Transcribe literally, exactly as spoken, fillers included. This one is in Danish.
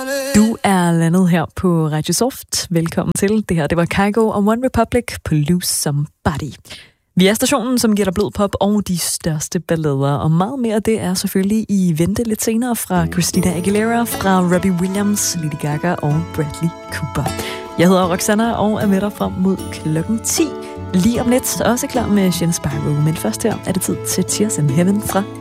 Du er landet her på Radio Soft. Velkommen til. Det her, det var Kygo og One Republic på Lose Somebody. Vi er stationen, som giver dig blød pop og de største ballader. Og meget mere, det er selvfølgelig i vente lidt senere fra Christina Aguilera, fra Robbie Williams, Lady Gaga og Bradley Cooper. Jeg hedder Roxanna og er med dig frem mod klokken ti. Lige om lidt også klar med Jens Sparrow. Men først her er det tid til Tears in Heaven fra